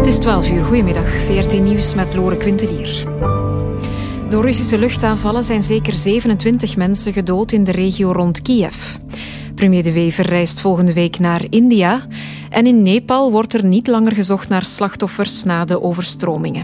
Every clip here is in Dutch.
is 12 uur. Goedemiddag. VRT Nieuws met Lore Quintelier. Door Russische luchtaanvallen zijn zeker 27 mensen gedood in de regio rond Kiev. Premier De Wever reist volgende week naar India. En in Nepal wordt er niet langer gezocht naar slachtoffers na de overstromingen.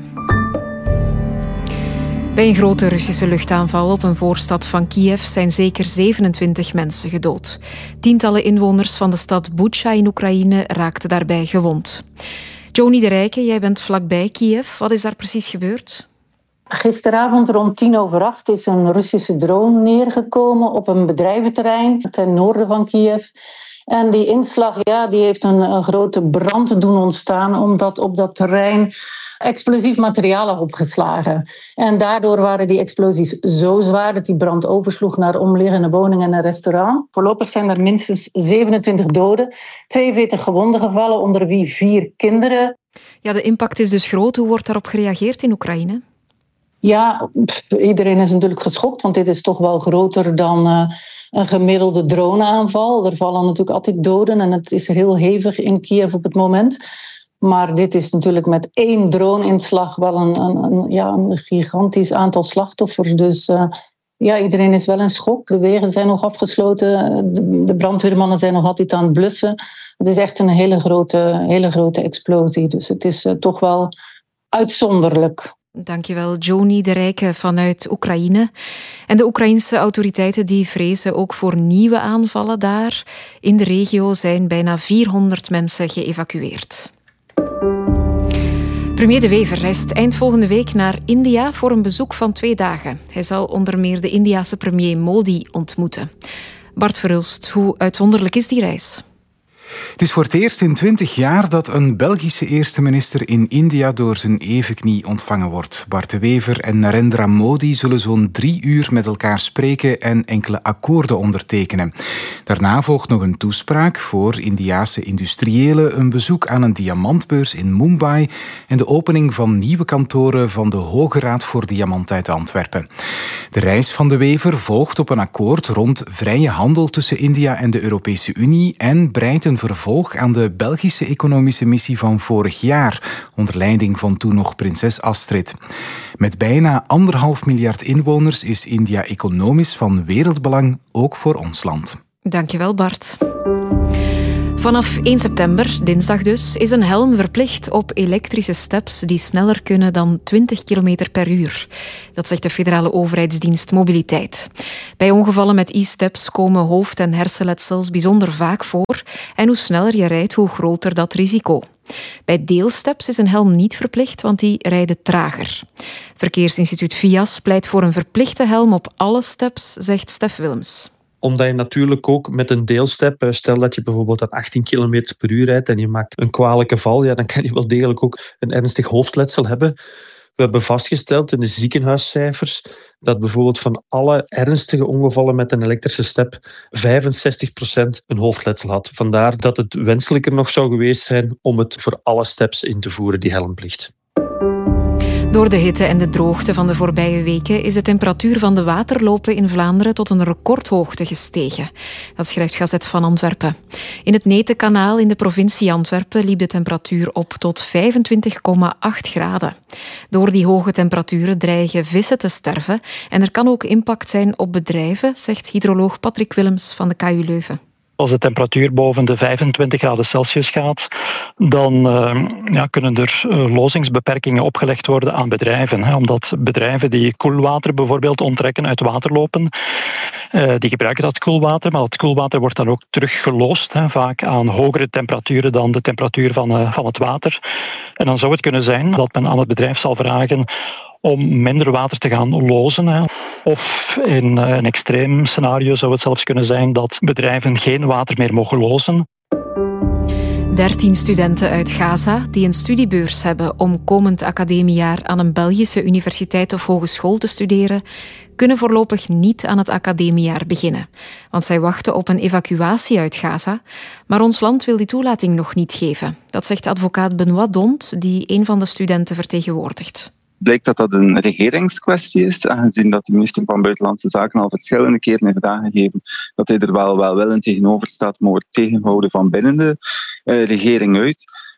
Bij een grote Russische luchtaanval op een voorstad van Kiev zijn zeker 27 mensen gedood. Tientallen inwoners van de stad Bucha in Oekraïne raakten daarbij gewond. Joni de Rijke, jij bent vlakbij Kiev. Wat is daar precies gebeurd? Gisteravond rond 7:50 is een Russische drone neergekomen op een bedrijventerrein ten noorden van Kiev. En die inslag die heeft een grote brand doen ontstaan, omdat op dat terrein explosief materiaal lag opgeslagen. En daardoor waren die explosies zo zwaar dat die brand oversloeg naar omliggende woningen en een restaurant. Voorlopig zijn er minstens 27 doden, 42 gewonden gevallen, onder wie 4 kinderen. Ja, de impact is dus groot. Hoe wordt daarop gereageerd in Oekraïne? Ja, iedereen is natuurlijk geschokt, want dit is toch wel groter dan een gemiddelde droneaanval. Er vallen natuurlijk altijd doden en het is heel hevig in Kiev op het moment. Maar dit is natuurlijk met 1 drone-inslag wel een gigantisch aantal slachtoffers. Dus iedereen is wel in schok. De wegen zijn nog afgesloten. De brandweermannen zijn nog altijd aan het blussen. Het is echt een hele grote explosie. Dus het is toch wel uitzonderlijk. Dankjewel, Joni de Rijke vanuit Oekraïne. En de Oekraïnse autoriteiten die vrezen ook voor nieuwe aanvallen daar. In de regio zijn bijna 400 mensen geëvacueerd. Premier De Wever reist eind volgende week naar India voor een bezoek van 2 dagen. Hij zal onder meer de Indiase premier Modi ontmoeten. Bart Verhulst, hoe uitzonderlijk is die reis? Het is voor het eerst in 20 jaar dat een Belgische eerste minister in India door zijn evenknie ontvangen wordt. Bart De Wever en Narendra Modi zullen zo'n 3 uur met elkaar spreken en enkele akkoorden ondertekenen. Daarna volgt nog een toespraak voor Indiase industriëlen, een bezoek aan een diamantbeurs in Mumbai en de opening van nieuwe kantoren van de Hoge Raad voor Diamant uit Antwerpen. De reis van De Wever volgt op een akkoord rond vrije handel tussen India en de Europese Unie en breidt een vervolg aan de Belgische economische missie van vorig jaar, onder leiding van toen nog prinses Astrid. Met bijna 1,5 miljard inwoners is India economisch van wereldbelang, ook voor ons land. Dankjewel, Bart. Vanaf 1 september, dinsdag dus, is een helm verplicht op elektrische steps die sneller kunnen dan 20 km per uur. Dat zegt de federale overheidsdienst Mobiliteit. Bij ongevallen met e-steps komen hoofd- en hersenletsels bijzonder vaak voor. En hoe sneller je rijdt, hoe groter dat risico. Bij deelsteps is een helm niet verplicht, want die rijden trager. Verkeersinstituut VIAS pleit voor een verplichte helm op alle steps, zegt Stef Willems. Omdat je natuurlijk ook met een deelstep, stel dat je bijvoorbeeld aan 18 km per uur rijdt en je maakt een kwalijke val, dan kan je wel degelijk ook een ernstig hoofdletsel hebben. We hebben vastgesteld in de ziekenhuiscijfers dat bijvoorbeeld van alle ernstige ongevallen met een elektrische step 65% een hoofdletsel had. Vandaar dat het wenselijker nog zou geweest zijn om het voor alle steps in te voeren, die helmplicht. Door de hitte en de droogte van de voorbije weken is de temperatuur van de waterlopen in Vlaanderen tot een recordhoogte gestegen. Dat schrijft Gazet van Antwerpen. In het Netenkanaal in de provincie Antwerpen liep de temperatuur op tot 25,8 graden. Door die hoge temperaturen dreigen vissen te sterven en er kan ook impact zijn op bedrijven, zegt hydroloog Patrick Willems van de KU Leuven. Als de temperatuur boven de 25 graden Celsius gaat, dan kunnen er lozingsbeperkingen opgelegd worden aan bedrijven. Omdat bedrijven die koelwater bijvoorbeeld onttrekken uit waterlopen, die gebruiken dat koelwater, maar dat koelwater wordt dan ook teruggeloosd, vaak aan hogere temperaturen dan de temperatuur van het water. En dan zou het kunnen zijn dat men aan het bedrijf zal vragen om minder water te gaan lozen. Of in een extreem scenario zou het zelfs kunnen zijn dat bedrijven geen water meer mogen lozen. 13 studenten uit Gaza die een studiebeurs hebben om komend academiejaar aan een Belgische universiteit of hogeschool te studeren, kunnen voorlopig niet aan het academiejaar beginnen. Want zij wachten op een evacuatie uit Gaza. Maar ons land wil die toelating nog niet geven. Dat zegt advocaat Benoit Dont, die een van de studenten vertegenwoordigt. Blijkt dat dat een regeringskwestie is, aangezien dat de minister van Buitenlandse Zaken al verschillende keren heeft aangegeven dat hij er wel willend tegenover staat, maar wordt tegengehouden van binnen de regering uit.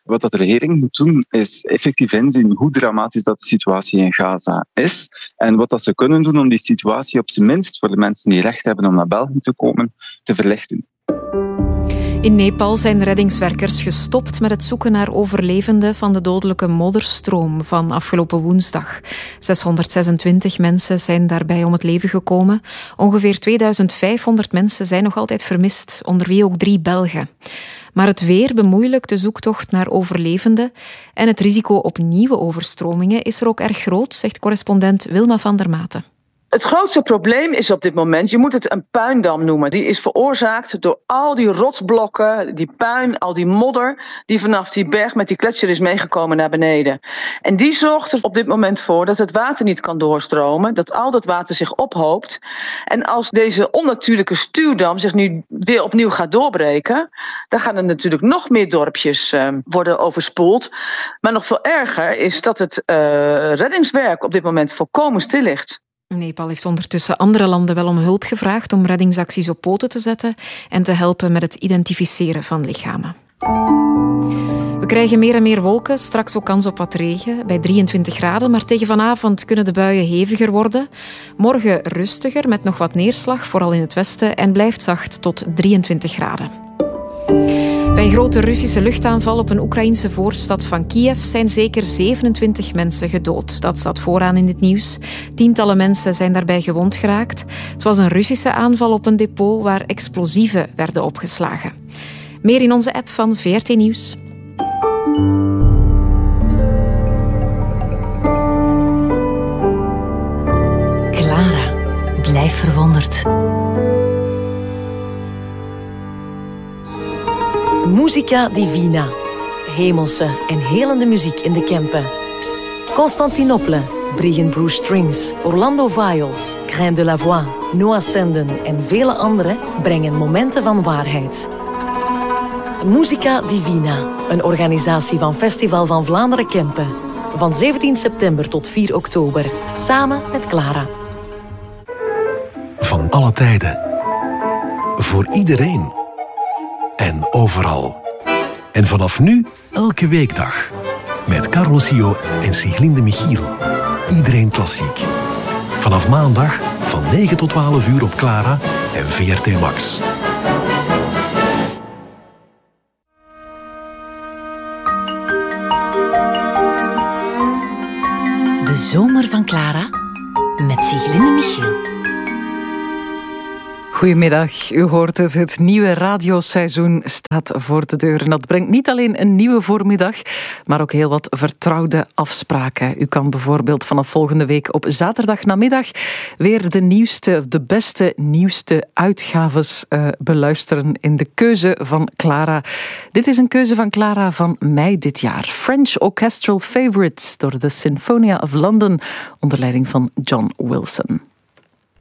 Wat de regering moet doen, is effectief inzien hoe dramatisch dat de situatie in Gaza is. En wat dat ze kunnen doen om die situatie op zijn minst voor de mensen die recht hebben om naar België te komen, te verlichten. In Nepal zijn reddingswerkers gestopt met het zoeken naar overlevenden van de dodelijke modderstroom van afgelopen woensdag. 626 mensen zijn daarbij om het leven gekomen. Ongeveer 2500 mensen zijn nog altijd vermist, onder wie ook 3 Belgen. Maar het weer bemoeilijkt de zoektocht naar overlevenden en het risico op nieuwe overstromingen is er ook erg groot, zegt correspondent Wilma van der Maten. Het grootste probleem is op dit moment, je moet het een puindam noemen. Die is veroorzaakt door al die rotsblokken, die puin, al die modder die vanaf die berg met die gletsjer is meegekomen naar beneden. En die zorgt er op dit moment voor dat het water niet kan doorstromen, dat al dat water zich ophoopt. En als deze onnatuurlijke stuwdam zich nu weer opnieuw gaat doorbreken, dan gaan er natuurlijk nog meer dorpjes worden overspoeld. Maar nog veel erger is dat het reddingswerk op dit moment volkomen stil ligt. Nepal heeft ondertussen andere landen wel om hulp gevraagd om reddingsacties op poten te zetten en te helpen met het identificeren van lichamen. We krijgen meer en meer wolken, straks ook kans op wat regen, bij 23 graden, maar tegen vanavond kunnen de buien heviger worden. Morgen rustiger, met nog wat neerslag, vooral in het westen, en blijft zacht tot 23 graden. Bij een grote Russische luchtaanval op een Oekraïnse voorstad van Kiev zijn zeker 27 mensen gedood. Dat staat vooraan in het nieuws. Tientallen mensen zijn daarbij gewond geraakt. Het was een Russische aanval op een depot waar explosieven werden opgeslagen. Meer in onze app van VRT Nieuws. Clara, blijf verwonderd. Musica Divina. Hemelse en helende muziek in de Kempen. Constantinople, Briggen Bruce Strings, Orlando Viols, Grain de la Voix, Noah Senden en vele anderen brengen momenten van waarheid. Musica Divina, een organisatie van Festival van Vlaanderen Kempen. Van 17 september tot 4 oktober, samen met Clara. Van alle tijden. Voor iedereen. En overal. En vanaf nu elke weekdag. Met Carlo Sio en Siglinde Michiel. Iedereen klassiek. Vanaf maandag van 9 tot 12 uur op Clara en VRT Max. De zomer van Clara met Siglinde Michiel. Goedemiddag, u hoort het. Het nieuwe radioseizoen staat voor de deur. En dat brengt niet alleen een nieuwe voormiddag, maar ook heel wat vertrouwde afspraken. U kan bijvoorbeeld vanaf volgende week op zaterdagnamiddag weer de beste, nieuwste uitgaves beluisteren in de keuze van Clara. Dit is een keuze van Clara van mei dit jaar. French Orchestral Favorites door de Sinfonia of London onder leiding van John Wilson.